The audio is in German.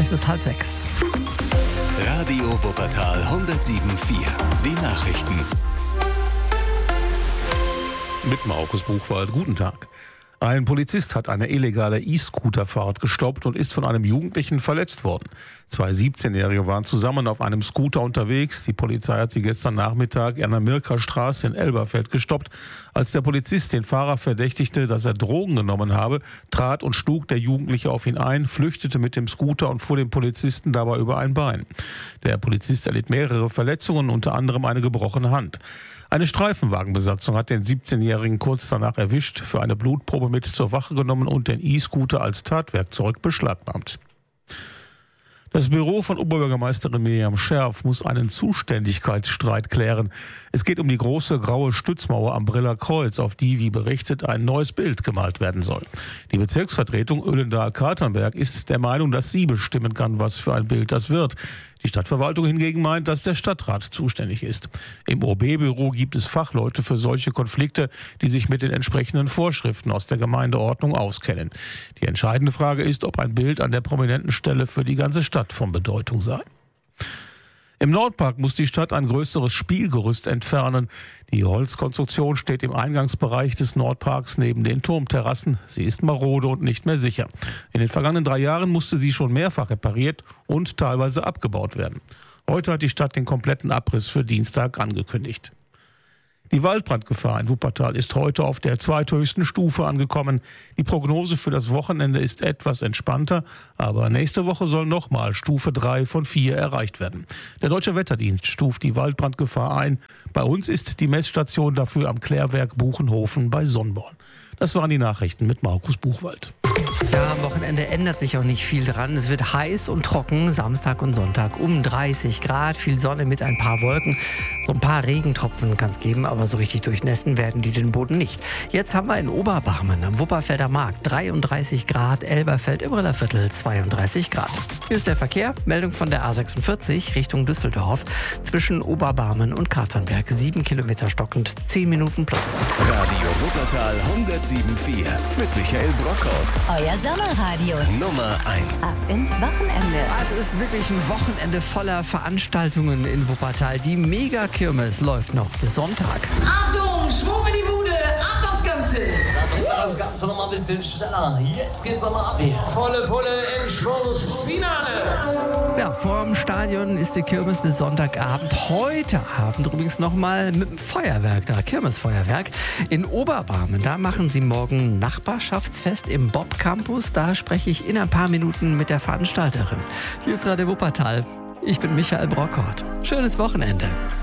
Es ist 5:30. Radio Wuppertal 107.4. Die Nachrichten. Mit Markus Buchwald. Guten Tag. Ein Polizist hat eine illegale E-Scooter-Fahrt gestoppt und ist von einem Jugendlichen verletzt worden. 2 17-Jährige waren zusammen auf einem Scooter unterwegs. Die Polizei hat sie gestern Nachmittag an der Mirker Straße in Elberfeld gestoppt. Als der Polizist den Fahrer verdächtigte, dass er Drogen genommen habe, trat und schlug der Jugendliche auf ihn ein, flüchtete mit dem Scooter und fuhr dem Polizisten dabei über ein Bein. Der Polizist erlitt mehrere Verletzungen, unter anderem eine gebrochene Hand. Eine Streifenwagenbesatzung hat den 17-Jährigen kurz danach erwischt, für eine Blutprobe mit zur Wache genommen und den E-Scooter als Tatwerkzeug beschlagnahmt. Das Büro von Oberbürgermeisterin Miriam Scherf muss einen Zuständigkeitsstreit klären. Es geht um die große graue Stützmauer am Briller Kreuz, auf die, wie berichtet, ein neues Bild gemalt werden soll. Die Bezirksvertretung Oelendahl-Katernberg ist der Meinung, dass sie bestimmen kann, was für ein Bild das wird. Die Stadtverwaltung hingegen meint, dass der Stadtrat zuständig ist. Im OB-Büro gibt es Fachleute für solche Konflikte, die sich mit den entsprechenden Vorschriften aus der Gemeindeordnung auskennen. Die entscheidende Frage ist, ob ein Bild an der prominenten Stelle für die ganze Stadt von Bedeutung sei. Im Nordpark muss die Stadt ein größeres Spielgerüst entfernen. Die Holzkonstruktion steht im Eingangsbereich des Nordparks neben den Turmterrassen. Sie ist marode und nicht mehr sicher. In den vergangenen 3 Jahren musste sie schon mehrfach repariert und teilweise abgebaut werden. Heute hat die Stadt den kompletten Abriss für Dienstag angekündigt. Die Waldbrandgefahr in Wuppertal ist heute auf der zweithöchsten Stufe angekommen. Die Prognose für das Wochenende ist etwas entspannter, aber nächste Woche soll nochmal Stufe 3 von 4 erreicht werden. Der Deutsche Wetterdienst stuft die Waldbrandgefahr ein. Bei uns ist die Messstation dafür am Klärwerk Buchenhofen bei Sonnborn. Das waren die Nachrichten mit Markus Buchwald. Ja, am Wochenende ändert sich auch nicht viel dran. Es wird heiß und trocken, Samstag und Sonntag um 30 Grad, viel Sonne mit ein paar Wolken. So ein paar Regentropfen kann es geben, aber so richtig durchnässen werden die den Boden nicht. Jetzt haben wir in Oberbarmen am Wupperfelder Markt 33 Grad, Elberfeld im Rillerviertel 32 Grad. Hier ist der Verkehr, Meldung von der A46 Richtung Düsseldorf zwischen Oberbarmen und Katernberg. 7 Kilometer stockend, 10 Minuten plus. Radio Wuppertal 107.4 mit Michael Brockhaut. Euer Sommerradio. Nummer 1. Ab ins Wochenende. Es ist wirklich ein Wochenende voller Veranstaltungen in Wuppertal. Die Mega-Kirmes läuft noch bis Sonntag. Achtung, Schwung in die Bude, ab das Ganze. Da bringen wir das Ganze noch mal ein bisschen schneller. Jetzt geht's nochmal ab hier. Volle Pulle im Schwung-Finale. Ja, vorm Stadion ist die Kirmes bis Sonntagabend. Heute Abend übrigens nochmal mit dem Feuerwerk da, Kirmesfeuerwerk. In Oberbarmen, da machen sie morgen Nachbarschaftsfest im Bob Campus. Da spreche ich in ein paar Minuten mit der Veranstalterin. Hier ist Radio Wuppertal. Ich bin Michael Brockhaut. Schönes Wochenende.